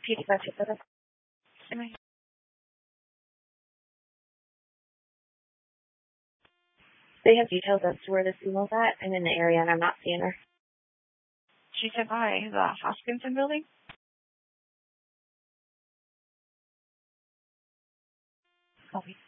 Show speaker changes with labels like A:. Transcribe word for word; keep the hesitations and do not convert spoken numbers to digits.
A: P D five seven. They have details as to where this female's at. I'm in the area and I'm not seeing her.
B: She said by the Hoskinson building?
A: Copy.